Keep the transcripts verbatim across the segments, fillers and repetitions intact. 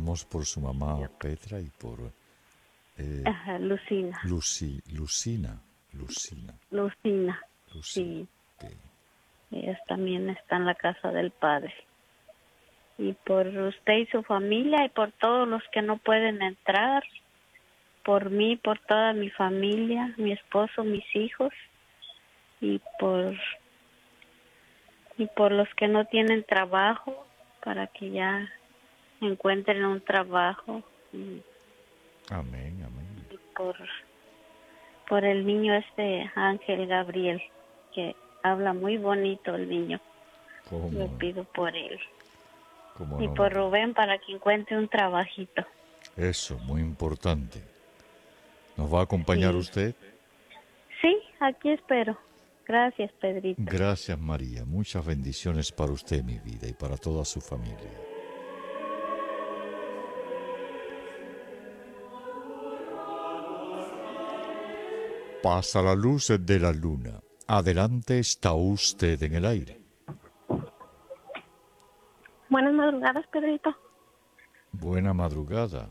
Oramos por su mamá Petra y por eh, Ajá, Lucina. Lucy, Lucina, Lucina, Lucina, Lucina. sí. Ok. Ellas también están en la casa del Padre. Y por usted y su familia y por todos los que no pueden entrar, por mí, por toda mi familia, mi esposo, mis hijos, y por y por los que no tienen trabajo, para que ya encuentren un trabajo, y, Amén, amén. y por por el niño este Ángel Gabriel, que habla muy bonito el niño. ¿Cómo Yo no? pido por él. ¿Cómo Y no, por María? Rubén para que encuentre un trabajito. Eso, muy importante. ¿Nos va a acompañar Sí, usted? sí, aquí espero. Gracias, Pedrito. Gracias, María. Muchas bendiciones para usted, mi vida, y para toda su familia. Pasa la luz de la luna. Adelante está usted en el aire. Buenas madrugadas, Pedrito. Buena madrugada.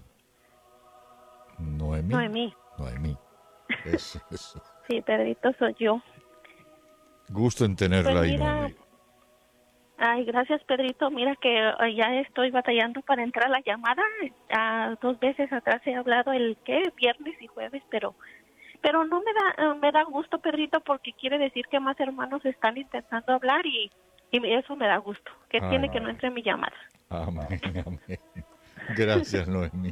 Noemí. Noemí. Noemí. Eso, eso. Sí, Pedrito, soy yo. Gusto en Pues tenerla ahí, mira, Noemí. ay, gracias, Pedrito. Mira que eh, ya estoy batallando para entrar a la llamada. Ah, dos veces atrás he hablado el qué, viernes y jueves, pero pero no me da eh, me da gusto, Pedrito, porque quiere decir que más hermanos están intentando hablar y y eso me da gusto. Que Ay, tiene que no entre mi llamada. amén, amén. Gracias, Noemí.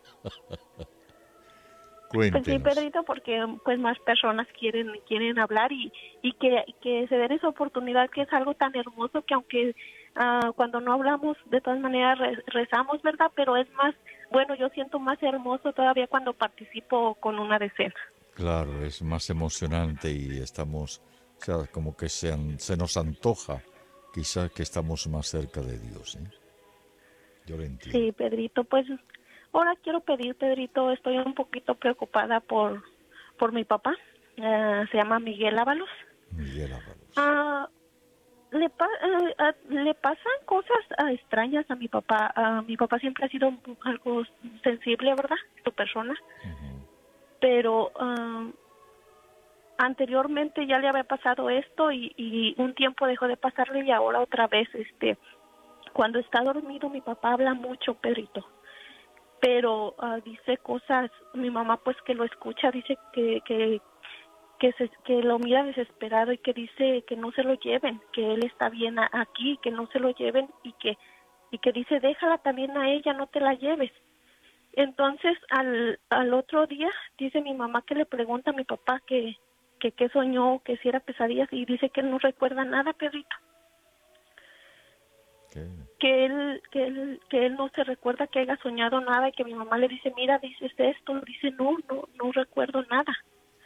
Pues sí, Cuéntenos. Pedrito, porque pues más personas quieren quieren hablar y, y que, que se den esa oportunidad, que es algo tan hermoso que aunque ah, cuando no hablamos de todas maneras re- rezamos, ¿verdad? Pero es más, bueno, yo siento más hermoso todavía cuando participo con una decena. Claro, es más emocionante y estamos, o sea, como que se, an- se nos antoja, quizás que estamos más cerca de Dios, ¿eh? Yo lo entiendo. Sí, Pedrito, pues ahora quiero pedir, Pedrito, estoy un poquito preocupada por, por mi papá, eh, se llama Miguel Ábalos. Miguel Ábalos. Ah, le, pa eh, ah, le pasan cosas ah, extrañas a mi papá. Ah, mi papá siempre ha sido un- algo sensible, ¿verdad? Su persona. Ujú. Pero ah, anteriormente ya le había pasado esto y, y un tiempo dejó de pasarle y ahora otra vez, este, cuando está dormido mi papá habla mucho, Pedrito. Pero ah, dice cosas, mi mamá pues que lo escucha, dice que, que que se, que lo mira desesperado y que dice que no se lo lleven, que él está bien a, aquí, que no se lo lleven y que y que dice déjala también a ella, no te la lleves. Entonces al al otro día dice mi mamá que le pregunta a mi papá que que qué soñó, que si era pesadillas y dice que él no recuerda nada, Pedrito, ¿Qué? que él que él que él no se recuerda que haya soñado nada y que mi mamá le dice mira dices esto, dice no no no recuerdo nada.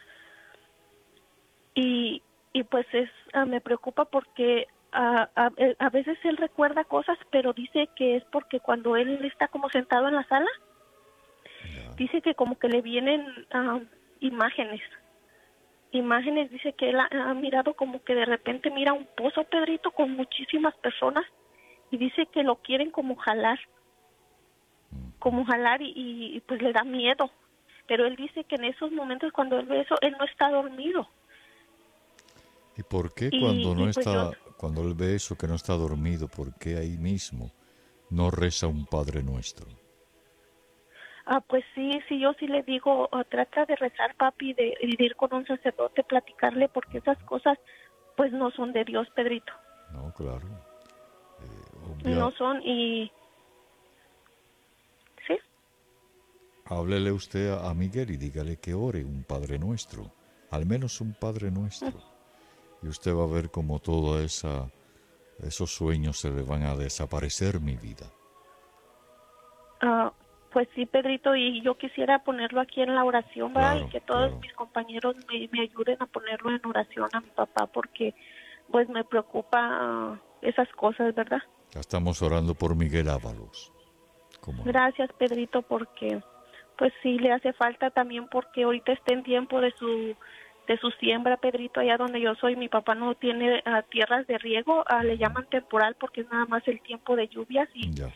y y pues es ah, me preocupa porque ah, a, eh, a veces él recuerda cosas pero dice que es porque cuando él está como sentado en la sala Ya. dice que como que le vienen ah, imágenes imágenes dice que él ha, ha mirado como que de repente mira un pozo, Pedrito, con muchísimas personas y dice que lo quieren como jalar como jalar y, y pues le da miedo, pero él dice que en esos momentos cuando él ve eso él no está dormido. ¿Y por qué y, cuando no y pues yo está, cuando él ve eso que no está dormido, por qué ahí mismo no reza un Padre Nuestro? Ah, pues sí, sí, yo sí le digo, oh, trata de rezar, papi, de, de ir con un sacerdote, platicarle, porque esas cosas, pues no son de Dios, Pedrito. No, claro. Eh, obvia, No son, y sí, háblele usted a, a Miguel y dígale que ore un Padre Nuestro, al menos un Padre Nuestro. Y usted va a ver cómo todos esa esos sueños se le van a desaparecer, mi vida. ah, pues sí, Pedrito, y yo quisiera ponerlo aquí en la oración, ¿verdad? Y Claro, que todos claro. mis compañeros me, me ayuden a ponerlo en oración a mi papá, porque pues me preocupa ah, esas cosas, ¿verdad? Ya estamos orando por Miguel Ábalos. ¿Cómo no? Gracias, Pedrito, porque pues sí le hace falta también porque ahorita está en tiempo de su de su siembra, Pedrito, allá donde yo soy, mi papá no tiene uh, tierras de riego, uh, le llaman temporal porque es nada más el tiempo de lluvias y, Ya.